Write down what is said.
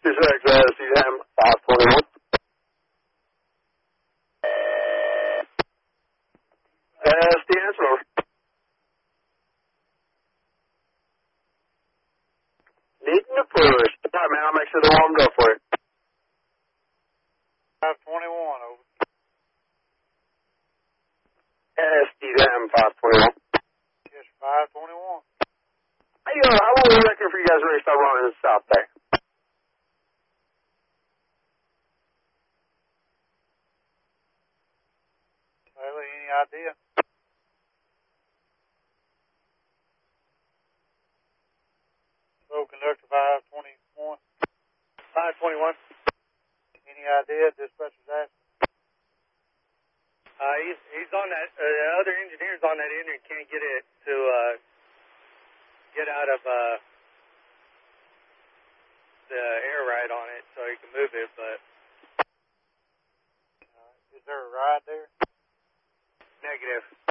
CM 521. That's the answer. Needing to push. All right, man, I'll make sure they're warmed up for you. 521, over. SDM 521. Yes, 521. Hey, how long do you reckon for you guys ready to start running this south there? Bailey, any idea? So, conductor 521. 521. Any idea? Dispatcher's asking. He's on that. The other engineer's on that end and can't get it to get out of the air ride on it, so he can move it. But Is there a ride there? negative.